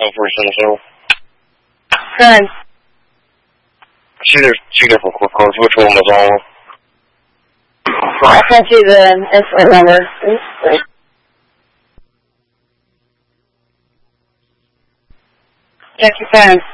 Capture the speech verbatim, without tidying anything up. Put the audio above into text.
first in the show? Good. See, there's two different quick cards. Which one was all? I sent you the insulin number. Check your phone.